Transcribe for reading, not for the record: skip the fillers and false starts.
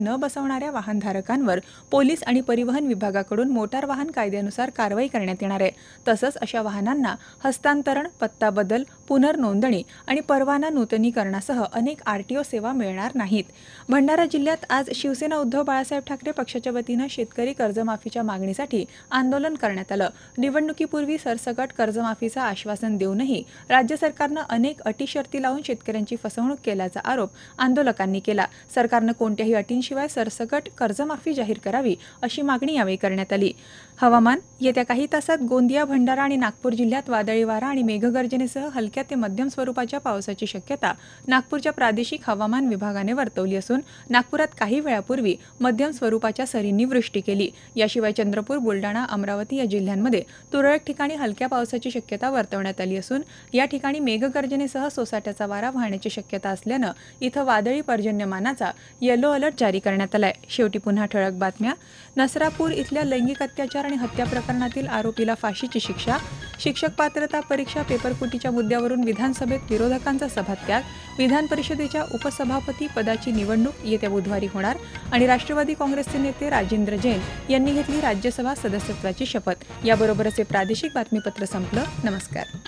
न बसवणाऱ्या वाहनधारकांवर पोलीस आणि परिवहन विभागाकडून मोटार वाहन कायद्यानुसार कारवाई करण्यात येणार आहे। तसंच अशा वाहनांना हस्तांतरण, पत्ता बदल, पुनर्नोंदणी आणि परवाना नूतनीकरणासह अनेक आरटीओ सेवा मिळणार नाहीत। भंडारा जिल्ह्यात आज शिवसेना उद्धव बाळासाहेब ठाकरे पक्षाच्या वतीनं शेतकरी कर्जमाफीच्या मागणीसाठी आंदोलन करण्यात आलं। निवडणुकीपूर्वी सरसकट कर्जमाफीचं आश्वासन देऊनही राज्य सरकारनं अनेक अटी शर्ती लावून शेतकऱ्यांची फसवणूक केल्याचा आरोप आंदोलकांनी केला। सरकारनं कोणत्याही अटींशिवाय सरसकट कर्जमाफी जाहीर करावी अशी मागणी यावेळी करण्यात आली। हवामान येत्या काही तासात गोंदिया, भंडारा आणि नागपूर जिल्ह्यात वादळी वारा आणि मेघगर्जनेसह हलक्या ते मध्यम स्वरूपाच्या पावसाची शक्यता नागपूरच्या प्रादेशिक हवामान विभागाने वर्तवली असून नागपुरात काही वेळापूर्वी मध्यम स्वरूपाच्या सरींनी वृष्टी केली। याशिवाय चंद्रपूर, बुलढाणा, अमरावती या जिल्ह्यांमध्ये तुरळक ठिकाणी हलक्या पावसाची शक्यता वर्तवण्यात आली असून या ठिकाणी मेघगर्जनेसह सोसाट्याचा वारा वाहण्याची शक्यता असल्यानं इथं वादळी पर्जन्यमानाचा येलो अलर्ट जारी करण्यात आलाय। शेवटी पुन्हा ठळक बातम्या। नसरापूर इथल्या लैंगिक अत्याचार आणि हत्या प्रकरणातील आरोपीला फाशीची शिक्षा। शिक्षक पात्रता परीक्षा पेपरफुटीच्या मुद्द्यावरून विधानसभेत विरोधकांचा सभात्याग। विधान परिषदेच्या उपसभापती पदाची निवडणूक येत्या बुधवारी होणार आणि राष्ट्रवादी काँग्रेसचे नेते राजेंद्र जैन यांनी घेतली राज्यसभा सदस्यत्वाची शपथ। याबरोबरच हे प्रादेशिक बातमीपत्र संपलं। नमस्कार।